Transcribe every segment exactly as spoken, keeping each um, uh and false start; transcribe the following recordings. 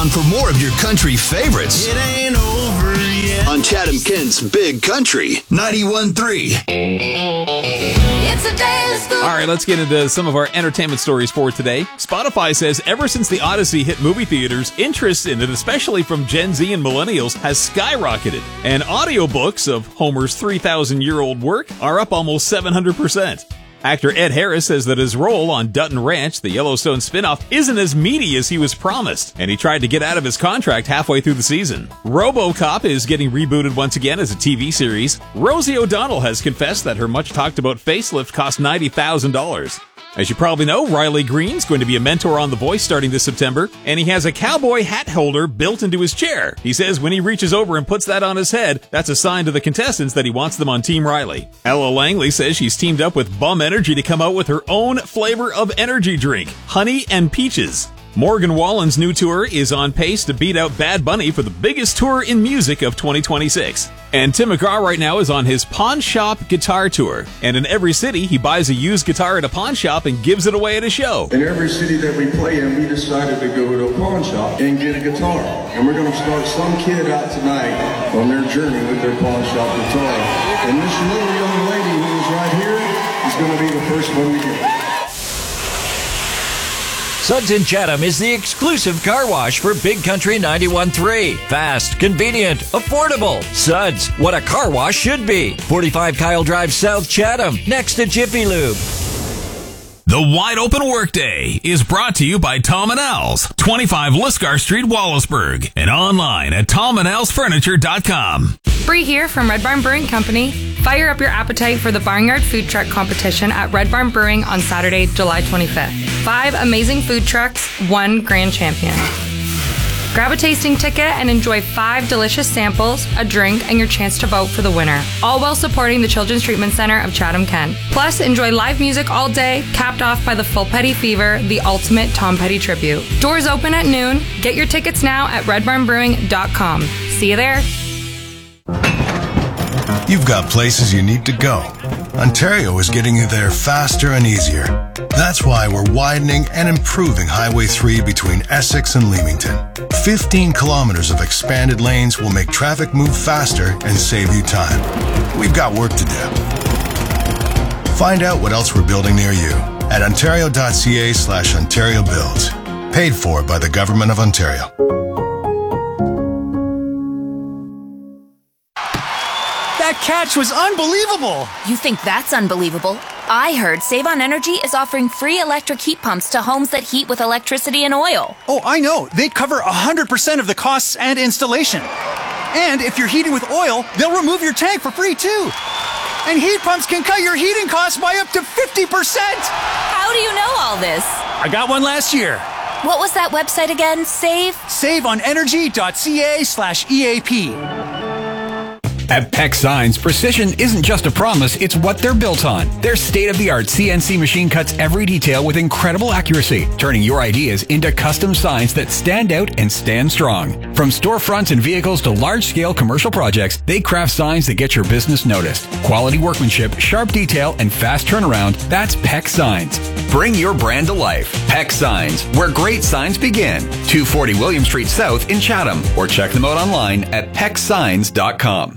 around for more of your country favorites. It ain't over yet. On Chatham Kent's Big Country, ninety-one point three. It's a day of school. All right, let's get into some of our entertainment stories for today. Spotify says ever since The Odyssey hit movie theaters, interest in it, especially from Gen Z and millennials, has skyrocketed. And audiobooks of Homer's three thousand year old work are up almost seven hundred percent. Actor Ed Harris says that his role on Dutton Ranch, the Yellowstone spinoff, isn't as meaty as he was promised, and he tried to get out of his contract halfway through the season. RoboCop is getting rebooted once again as a T V series. Rosie O'Donnell has confessed that her much-talked-about facelift cost ninety thousand dollars. As you probably know, Riley Green's going to be a mentor on The Voice starting this September, and he has a cowboy hat holder built into his chair. He says when he reaches over and puts that on his head, that's a sign to the contestants that he wants them on Team Riley. Ella Langley says she's teamed up with Bum Energy to come out with her own flavor of energy drink, honey and peaches. Morgan Wallen's new tour is on pace to beat out Bad Bunny for the biggest tour in music of twenty twenty-six. And Tim McGraw right now is on his pawn shop guitar tour. And in every city, he buys a used guitar at a pawn shop and gives it away at a show. In every city that we play in, we decided to go to a pawn shop and get a guitar. And we're going to start some kid out tonight on their journey with their pawn shop guitar. And this little young lady who is right here is going to be the first one to get it. Suds in Chatham is the exclusive car wash for Big Country ninety-one point three. Fast, convenient, affordable. Suds, what a car wash should be. forty-five Kyle Drive South, Chatham, next to Jiffy Lube. The Wide Open Workday is brought to you by Tom and Al's, twenty-five Liscar Street, Wallaceburg, and online at tom and als furniture dot com. Bree here from Red Barn Brewing Company. Fire up your appetite for the Barnyard Food Truck Competition at Red Barn Brewing on Saturday, July twenty-fifth. Five amazing food trucks, one grand champion. Grab a tasting ticket and enjoy five delicious samples, a drink, and your chance to vote for the winner. All while supporting the Children's Treatment Center of Chatham Kent. Plus, enjoy live music all day, capped off by the Full Petty Fever, the ultimate Tom Petty tribute. Doors open at noon. Get your tickets now at red barn brewing dot com. See you there. You've got places you need to go. Ontario is getting you there faster and easier. That's why we're widening and improving Highway three between Essex and Leamington. fifteen kilometers of expanded lanes will make traffic move faster and save you time. We've got work to do. Find out what else we're building near you at ontario.ca slash Ontario Builds. Paid for by the Government of Ontario. That catch was unbelievable! You think that's unbelievable? I heard Save on Energy is offering free electric heat pumps to homes that heat with electricity and oil. Oh, I know. They cover one hundred percent of the costs and installation. And if you're heating with oil, they'll remove your tank for free too. And heat pumps can cut your heating costs by up to fifty percent! How do you know all this? I got one last year. What was that website again? Save? save on energy dot c a slash E A P. At Peck Signs, precision isn't just a promise, it's what they're built on. Their state-of-the-art C N C machine cuts every detail with incredible accuracy, turning your ideas into custom signs that stand out and stand strong. From storefronts and vehicles to large-scale commercial projects, they craft signs that get your business noticed. Quality workmanship, sharp detail, and fast turnaround, that's Peck Signs. Bring your brand to life. Peck Signs, where great signs begin. two forty William Street South in Chatham, or check them out online at peck signs dot com.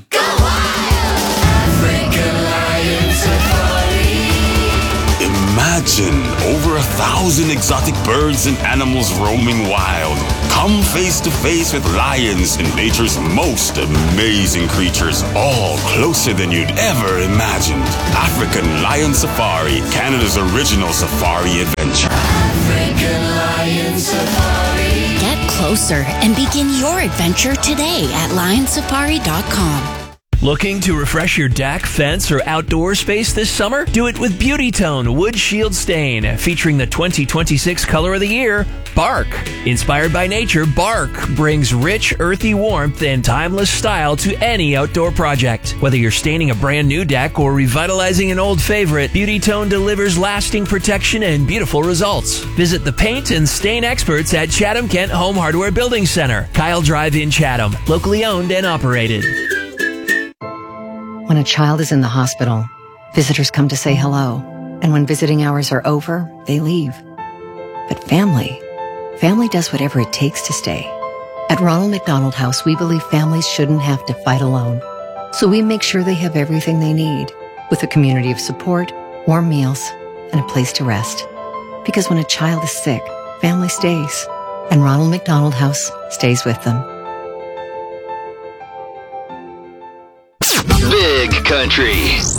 Imagine over a thousand exotic birds and animals roaming wild. Come face to face with lions and nature's most amazing creatures, all closer than you'd ever imagined. African Lion Safari, Canada's original safari adventure. African Lion Safari. Get closer and begin your adventure today at lion safari dot com. Looking to refresh your deck, fence, or outdoor space this summer? Do it with Beauty Tone Wood Shield Stain, featuring the twenty twenty-six color of the year, Bark. Inspired by nature, Bark brings rich, earthy warmth and timeless style to any outdoor project. Whether you're staining a brand new deck or revitalizing an old favorite, Beauty Tone delivers lasting protection and beautiful results. Visit the paint and stain experts at Chatham Kent Home Hardware Building Center, Kyle Drive in Chatham, locally owned and operated. When a child is in the hospital, visitors come to say hello. And when visiting hours are over, they leave. But family, family does whatever it takes to stay. At Ronald McDonald House, we believe families shouldn't have to fight alone. So we make sure they have everything they need, with a community of support, warm meals, and a place to rest. Because when a child is sick, family stays, and Ronald McDonald House stays with them. Big Country.